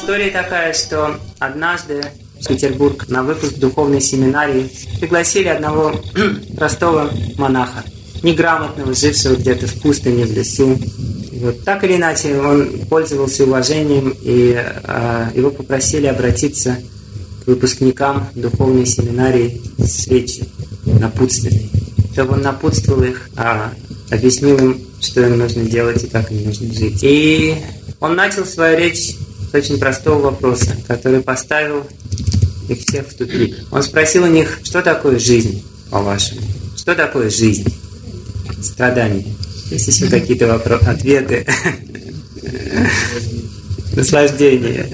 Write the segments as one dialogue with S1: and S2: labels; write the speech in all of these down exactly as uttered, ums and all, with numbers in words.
S1: История такая, что однажды в Петербург на выпуск духовной семинарии пригласили одного простого монаха, неграмотного, жившего где-то в пустыне, в лесу. Вот. Так или иначе, он пользовался уважением, и э, его попросили обратиться к выпускникам духовной семинарии с речью напутственной. Чтобы он напутствовал их, э, объяснил им, что им нужно делать и как им нужно жить. И он начал свою речь с очень простого вопроса, который поставил их всех в тупик. Он спросил у них, что такое жизнь, по-вашему? Что такое жизнь? Страдания. Есть еще какие-то вопросы, ответы? Наслаждение.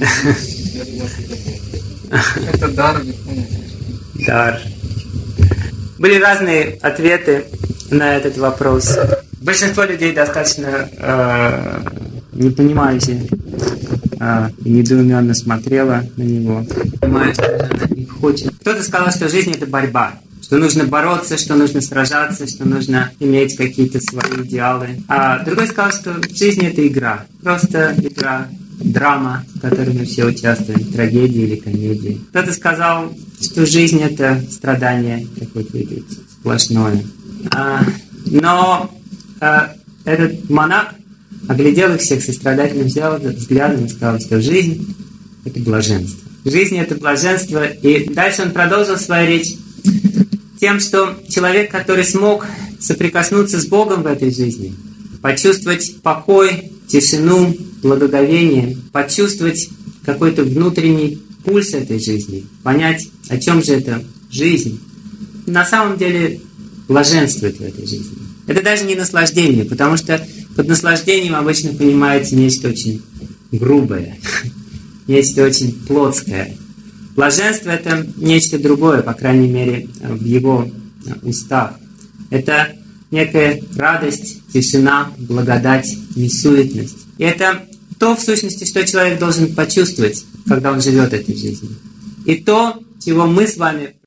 S2: Это дар.
S1: Дар. Были разные ответы на этот вопрос. Большинство людей достаточно э, непонимающе э, и недоуменно смотрело на него. Понимая, что она не хочет. Кто-то сказал, что жизнь – это борьба. Что нужно бороться, что нужно сражаться, что нужно иметь какие-то свои идеалы. А другой сказал, что жизнь – это игра. Просто игра, драма, в которой мы все участвуем, трагедия или комедия. Кто-то сказал, что жизнь – это страдание какое-то сплошное. А, но а, этот монах оглядел их всех сострадательным взглядом и сказал, что жизнь – это блаженство. Жизнь – это блаженство. И дальше он продолжил свою речь тем, что человек, который смог соприкоснуться с Богом в этой жизни, почувствовать покой, тишину, благоговение, почувствовать какой-то внутренний пульс этой жизни, понять, о чем же это жизнь, на самом деле блаженствует в этой жизни. Это даже не наслаждение, потому что под наслаждением обычно понимается нечто очень грубое, нечто очень плотское. Блаженство – это нечто другое, по крайней мере, в его устах. Это некая радость, тишина, благодать, несуетность. И это то, в сущности, что человек должен почувствовать, когда он живет этой жизнью. И то, чего мы с вами